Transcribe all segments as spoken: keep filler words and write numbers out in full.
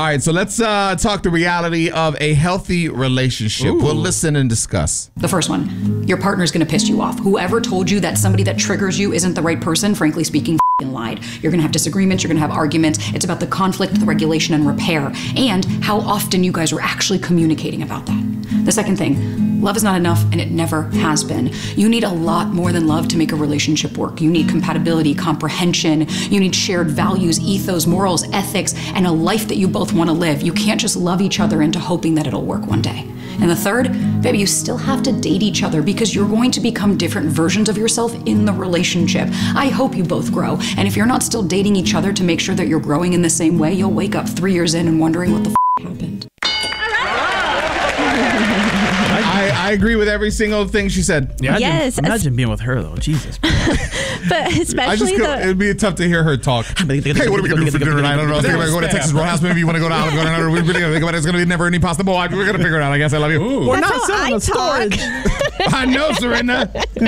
All right, so let's uh, talk the reality of a healthy relationship. Ooh. We'll listen and discuss. The first one, your partner's gonna piss you off. Whoever told you that somebody that triggers you isn't the right person, frankly speaking, f***ing lied. You're gonna have disagreements, you're gonna have arguments. It's about the conflict, the regulation, and repair, and how often you guys are actually communicating about that. The second thing, love is not enough, and it never has been. You need a lot more than love to make a relationship work. You need compatibility, comprehension, you need shared values, ethos, morals, ethics, and a life that you both want to live. You can't just love each other into hoping that it'll work one day. And the third, baby, you still have to date each other because you're going to become different versions of yourself in the relationship. I hope you both grow. And if you're not still dating each other to make sure that you're growing in the same way, you'll wake up three years in and wondering what the f*** happened. I, I agree with every single thing she said. Yeah, yes. Imagine, imagine being with her, though. Jesus. But especially I just the... It'd be tough to hear her talk. Hey, what are we going to do for dinner tonight? I don't know. I think we're going to Texas Roadhouse. Maybe you want to go to Olive Garden. We're really going to think about it. It's going to be never any pasta bowl. We're going to figure it out. I guess I love you. Ooh. We're That's not how I selling talk. I know, Serena.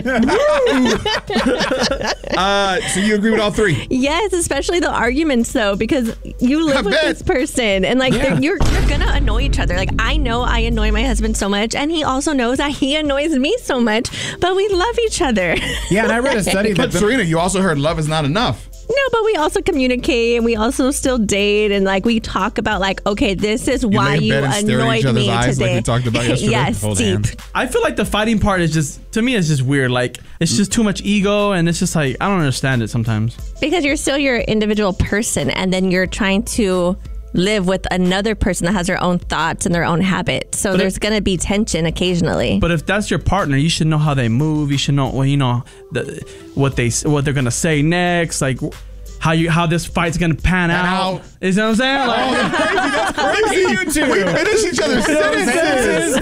uh, so you agree with all three? Yes, especially the arguments, though, because you live I with bet. this person, and like Yeah. you're you're gonna annoy each other. Like I know I annoy my husband so much, and he also knows that he annoys me so much, but we love each other. Yeah, and I read a study But that the, Serena, you also heard love is not enough. No, but we also communicate, and we also still date, and like we talk about like, okay, this is why lay in you bed and stare at each annoyed other's me eyes like today. we talked about yesterday? Yes, Hold deep. hands. I feel like the fighting part is just, to me, it's just weird. Like, it's just too much ego, and it's just like, I don't understand it sometimes. Because you're still your individual person, and then you're trying to live with another person that has their own thoughts and their own habits. So But there's it- going to be tension occasionally. But if that's your partner, you should know how they move. You should know, well, you know, the, what they what they're gonna say next, like how you how this fight's gonna pan out. out. Is that what I'm saying? Like, Oh, that's crazy. That's crazy. You two. We finish each other's sentences.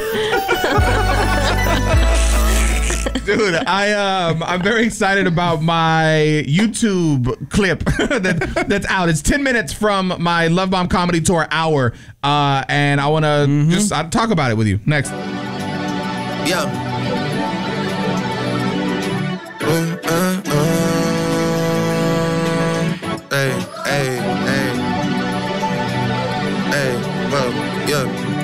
Dude, I um I'm very excited about my YouTube clip that that's out. It's ten minutes from my Love Bomb Comedy Tour hour, uh, and I want to mm-hmm. just I'll talk about it with you next. Yeah.